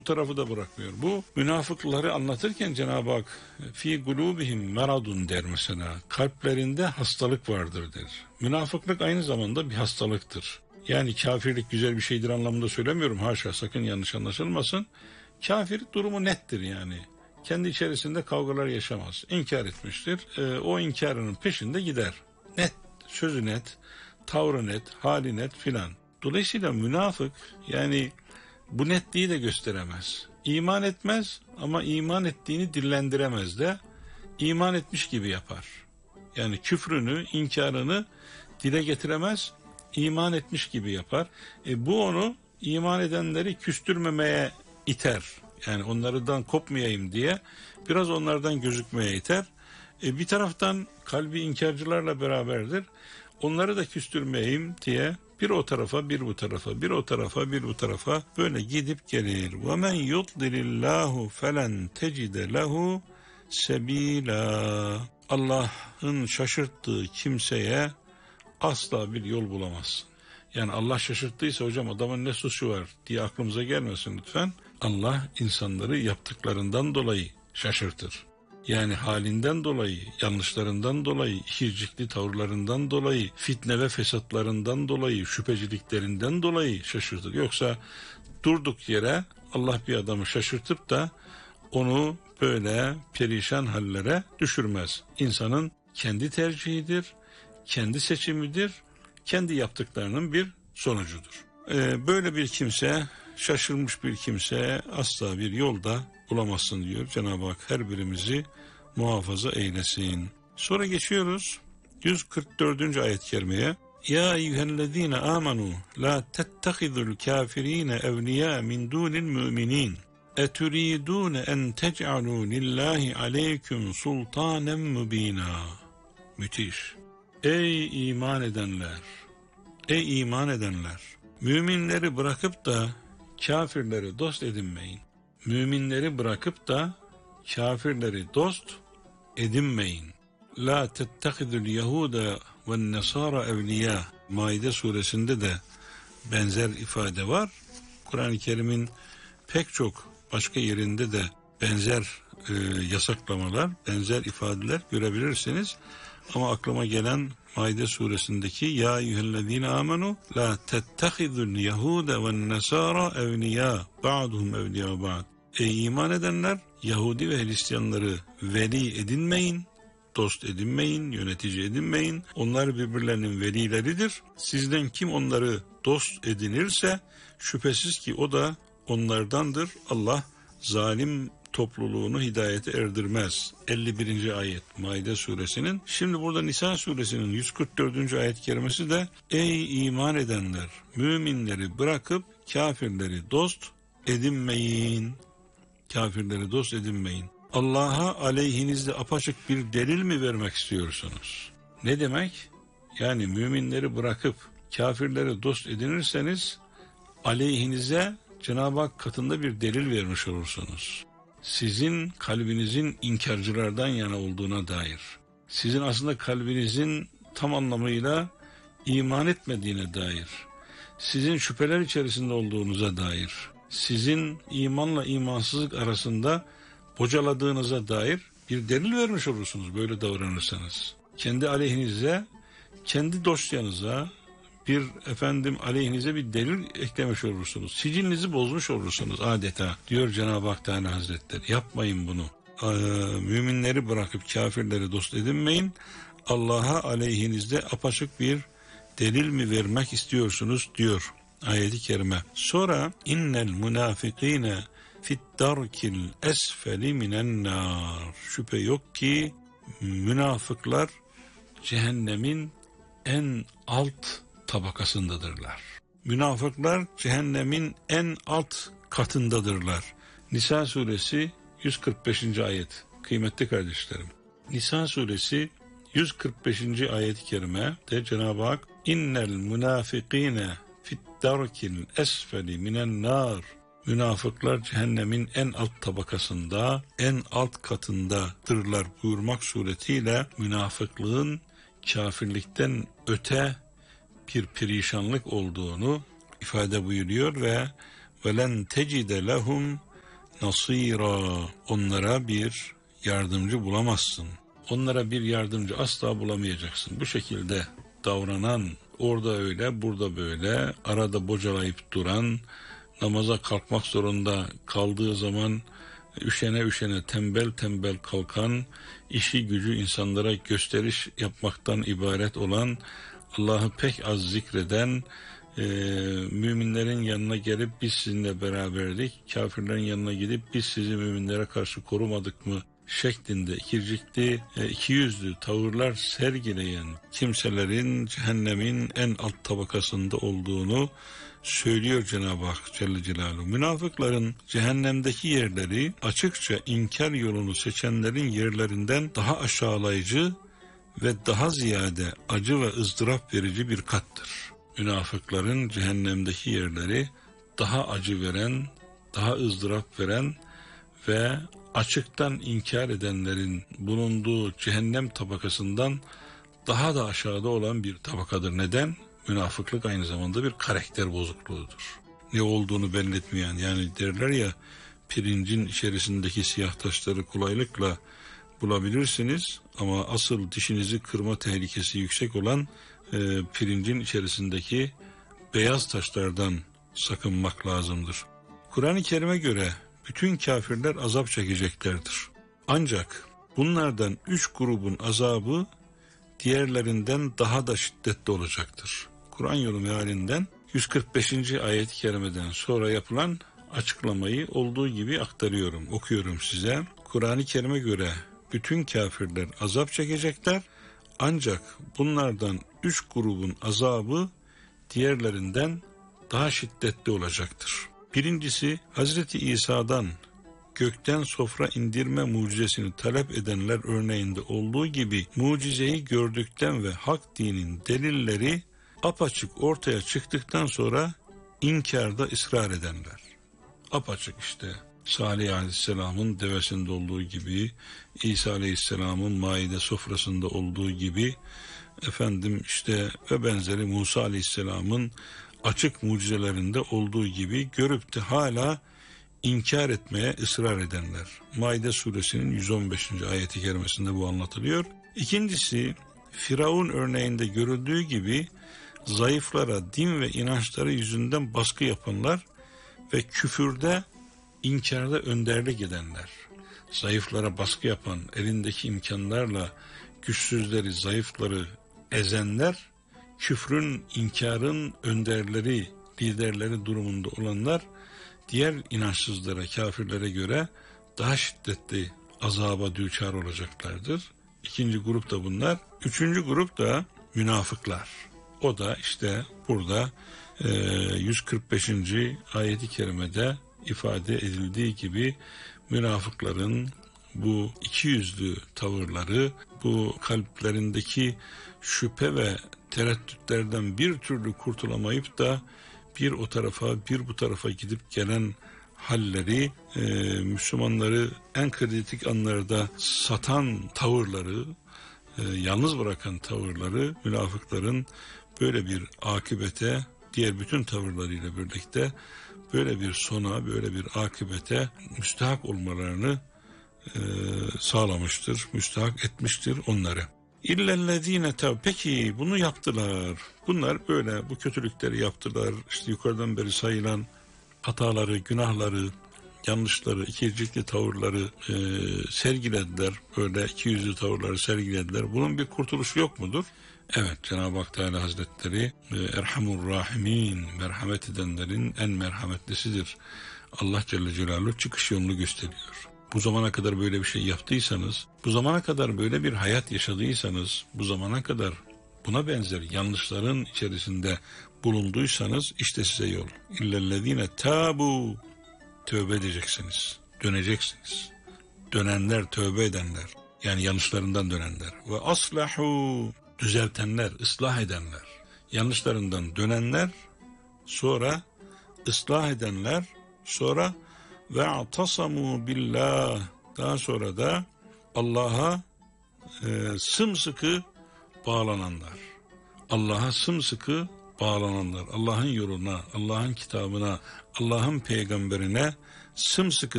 Bu tarafı da bırakmıyor. Bu münafıkları anlatırken Cenab-ı Hak fi kulubihim meradun der mesela. Kalplerinde hastalık vardır der. Münafıklık aynı zamanda bir hastalıktır. Yani kafirlik güzel bir şeydir anlamında söylemiyorum. Haşa, sakın yanlış anlaşılmasın. Kafir durumu nettir yani. Kendi içerisinde kavgalar yaşamaz. İnkar etmiştir. O inkarının peşinde gider. Net, sözü net, tavrı net, hali net filan. Dolayısıyla münafık yani bu netliği de gösteremez. İman etmez ama iman ettiğini dillendiremez de iman etmiş gibi yapar. Yani küfrünü, inkarını dile getiremez, iman etmiş gibi yapar. Bu onu iman edenleri küstürmemeye iter. Yani onlardan kopmayayım diye biraz onlardan gözükmeye iter. Bir taraftan kalbi inkarcılarla beraberdir. Onları da küstürmeyeyim diye bir o tarafa, bir bu tarafa, bir o tarafa, bir bu tarafa böyle gidip gelir. وَمَنْ يُضْلِلِ اللّٰهُ فَلَنْ تَجِدَ لَهُ سَب۪يلًا. Allah'ın şaşırttığı kimseye asla bir yol bulamazsın. Yani Allah şaşırttıysa hocam adamın ne suçu var diye aklımıza gelmesin lütfen. Allah insanları yaptıklarından dolayı şaşırtır. Yani halinden dolayı, yanlışlarından dolayı, ikircikli tavırlarından dolayı, fitne ve fesatlarından dolayı, şüpheciliklerinden dolayı şaşırtır. Yoksa durduk yere Allah bir adamı şaşırtıp da onu böyle perişan hallere düşürmez. İnsanın kendi tercihidir, kendi seçimidir, kendi yaptıklarının bir sonucudur. Böyle bir kimse, şaşırmış bir kimse asla bir yolda bulamazsın diyor. Cenab-ı Hak her birimizi muhafaza eylesin. Sonra geçiyoruz 144. ayet-i kerimeye. Ya eyyühellezine amenu la tettehidul kafirine evliya min dunil müminin. Eturidune en tec'alû lillahi aleyküm sultanen mübina. Müthiş. Ey iman edenler! Ey iman edenler! Müminleri bırakıp da kafirleri dost edinmeyin. Müminleri bırakıp da kafirleri dost edinmeyin. La tettehidul yehude ve nesara evliya. Maide suresinde de benzer ifade var. Kur'an-ı Kerim'in pek çok başka yerinde de benzer yasaklamalar, benzer ifadeler görebilirsiniz. Ama aklıma gelen Maide suresindeki ya eyyühellezine amenu la tettehidul yehude ve nesara evliya ba'duhum evliya ba'd. Ey iman edenler, Yahudi ve Hristiyanları veli edinmeyin, dost edinmeyin, yönetici edinmeyin. Onlar birbirlerinin velileridir. Sizden kim onları dost edinirse şüphesiz ki o da onlardandır. Allah zalim topluluğunu hidayete erdirmez. 51. ayet Maide suresinin. Şimdi burada Nisa suresinin 144. ayet-i kerimesi de ey iman edenler, müminleri bırakıp kafirleri dost edinmeyin. Kafirleri dost edinmeyin. Allah'a aleyhinizde apaçık bir delil mi vermek istiyorsunuz? Ne demek? Yani müminleri bırakıp kafirleri dost edinirseniz aleyhinize Cenab-ı Hak katında bir delil vermiş olursunuz. Sizin kalbinizin inkarcılardan yana olduğuna dair, sizin aslında kalbinizin tam anlamıyla iman etmediğine dair, sizin şüpheler içerisinde olduğunuza dair, sizin imanla imansızlık arasında bocaladığınıza dair bir delil vermiş olursunuz böyle davranırsanız. Kendi aleyhinize, kendi dosyanıza bir aleyhinize bir delil eklemiş olursunuz. Sicilinizi bozmuş olursunuz adeta diyor Cenab-ı Hak Teala Hazretleri. Yapmayın bunu. Müminleri bırakıp kafirleri dost edinmeyin. Allah'a aleyhinizde apaçık bir delil mi vermek istiyorsunuz diyor ayet-i kerime. Sonra innel münafikine fit darkil esfeli minen nar. Şüphe yok ki münafıklar cehennemin en alt tabakasındadırlar. Münafıklar cehennemin en alt katındadırlar. Nisa suresi 145. ayet. Kıymetli kardeşlerim. Nisa suresi 145. ayet-i kerime de Cenab-ı Hak innel münafikine fit darkil esfeli minen nar. Münafıklar cehennemin en alt tabakasında, en alt katındadırlar buyurmak suretiyle münafıklığın kafirlikten öte bir perişanlık olduğunu ifade buyuruyor ve velen tecide lehum nasira. Onlara bir yardımcı bulamazsın. Onlara bir yardımcı asla bulamayacaksın. Bu şekilde davranan, orada öyle, burada böyle, arada bocalayıp duran, namaza kalkmak zorunda kaldığı zaman üşene tembel tembel kalkan, işi gücü insanlara gösteriş yapmaktan ibaret olan, Allah'ı pek az zikreden, müminlerin yanına gelip biz sizinle beraberdik, kafirlerin yanına gidip biz sizi müminlere karşı korumadık mı şeklinde ikiyüzlü tavırlar sergileyen kimselerin cehennemin en alt tabakasında olduğunu söylüyor Cenab-ı Hak Celle Celaluhu. Münafıkların cehennemdeki yerleri açıkça inkar yolunu seçenlerin yerlerinden daha aşağılayıcı ve daha ziyade acı ve ızdırap verici bir kattır. Münafıkların cehennemdeki yerleri daha acı veren, daha ızdırap veren ve açıktan inkar edenlerin bulunduğu cehennem tabakasından daha da aşağıda olan bir tabakadır. Neden? Münafıklık aynı zamanda bir karakter bozukluğudur. Ne olduğunu belli etmeyen, yani derler ya, pirincin içerisindeki siyah taşları kolaylıkla bulabilirsiniz ama asıl dişinizi kırma tehlikesi yüksek olan pirincin içerisindeki beyaz taşlardan sakınmak lazımdır. Kur'an-ı Kerim'e göre bütün kafirler azap çekeceklerdir. Ancak bunlardan 3 grubun azabı diğerlerinden daha da şiddetli olacaktır. Kur'an yolu mealinden 145. ayet-i kerimeden sonra yapılan açıklamayı olduğu gibi aktarıyorum, okuyorum size. Kur'an-ı Kerim'e göre bütün kafirler azap çekecekler, ancak bunlardan 3 grubun azabı diğerlerinden daha şiddetli olacaktır. Birincisi, Hazreti İsa'dan gökten sofra indirme mucizesini talep edenler örneğinde olduğu gibi mucizeyi gördükten ve hak dinin delilleri apaçık ortaya çıktıktan sonra inkarda ısrar edenler. Apaçık işte Salih Aleyhisselam'ın devesinde olduğu gibi, İsa Aleyhisselam'ın maide sofrasında olduğu gibi, ve benzeri Musa Aleyhisselam'ın açık mucizelerinde olduğu gibi görüp de hala inkar etmeye ısrar edenler. Maide suresinin 115. ayeti kerimesinde bu anlatılıyor. İkincisi, Firavun örneğinde görüldüğü gibi zayıflara din ve inançları yüzünden baskı yapanlar ve küfürde, inkarda önderlik edenler. Zayıflara baskı yapan, elindeki imkanlarla güçsüzleri, zayıfları ezenler, küfrün, inkarın önderleri, liderleri durumunda olanlar, diğer inançsızlara, kafirlere göre daha şiddetli azaba düçar olacaklardır. İkinci grup da bunlar. Üçüncü grup da münafıklar. O da işte burada 145. ayet-i kerimede ifade edildiği gibi münafıkların bu ikiyüzlü tavırları, bu kalplerindeki şüphe ve tereddütlerden bir türlü kurtulamayıp da bir o tarafa bir bu tarafa gidip gelen halleri, Müslümanları en kritik anlarda satan tavırları, yalnız bırakan tavırları, münafıkların böyle bir akıbete, diğer bütün tavırlarıyla birlikte böyle bir sona, böyle bir akıbete müstahak olmalarını sağlamıştır, müstahak etmiştir onları. İllellezine peki bunu yaptılar. Bunlar böyle bu kötülükleri yaptılar. İşte yukarıdan beri sayılan hataları, günahları, yanlışları, ikircikli tavırları sergilediler. Böyle ikiyüzlü tavırları sergilediler. Bunun bir kurtuluşu yok mudur? Evet, Cenab-ı Hak Teala Hazretleri Erhamur Rahimin, merhamet edenlerin en merhametlisidir. Allah Celle Celaluhu çıkış yolunu gösteriyor. Bu zamana kadar böyle bir şey yaptıysanız, bu zamana kadar böyle bir hayat yaşadıysanız, bu zamana kadar buna benzer yanlışların içerisinde bulunduysanız işte size yol. İllellezine tabu, tövbe edeceksiniz, döneceksiniz. Dönenler, tövbe edenler, yani yanlışlarından dönenler. Ve aslahu, düzeltenler, ıslah edenler. Yanlışlarından dönenler, sonra ıslah edenler, sonra ve atasamu billah, daha sonra da Allah'a sımsıkı bağlananlar. Allah'a sımsıkı bağlananlar. Allah'ın yoluna, Allah'ın kitabına, Allah'ın peygamberine sımsıkı